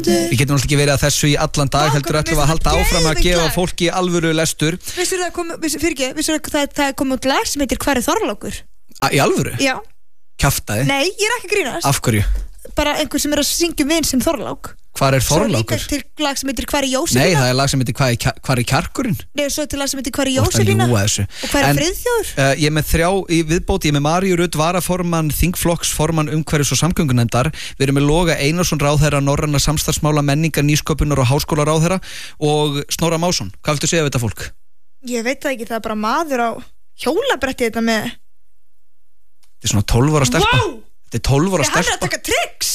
Við getum náttúrulega ekki verið að þessu í allan dag, heldur ætlum við að halda áfram að gefa fólki alvöru lestur. Vissirðu að það kom út lag sem heitir Hvar er Þorlákur? Í alvöru? Já. Kjaftaði? Nei, ég er ekki að grínast. Af hverju? Bara einhver sem er að syngja vin sem Þorlák. Hvar er Þorlákur? Svo líka til lag sem heitir Hvar er Jósefína? Nei, það er lag sem heitir Hvar er Kjarkurinn? Nei, svo til lag sem heitir Hvar er Jósefína? Og Hvar er Friðþjóður? Ég er með 3 í viðbót, ég er með Maríu Rut varaformann þingflokks, formann umhverfis og samgöngunefndar. Við erum með Loga Einarsson ráðherra norræna samstarfsmála, menningar, nýsköpunar og háskólaráðherra og Snorra Másson. Hvað viltu segja við þetta fólk? Ég veit það ekki, það er bara maður á hjólabretti þetta með. Þetta er svona 12 ára stelpa. Þetta er 12 ára stelpa. Hann er að taka tricks.